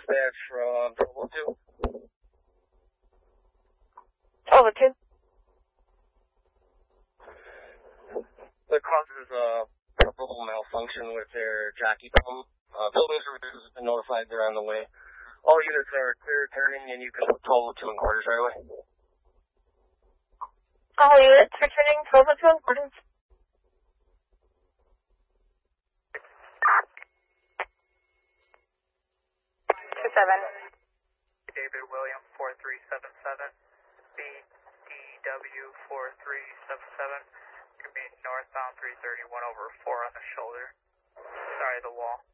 dispatch from 1202. 1202. The cause is a probable malfunction with their jockey pump. Building services have been notified they're on the way. All units are clear turning, and you can put 1202 in quarters right away. All units returning 1202 in quarters. 27. David William 4377, BDW 4377, could be northbound 331 over 4 on the shoulder. Sorry, the wall.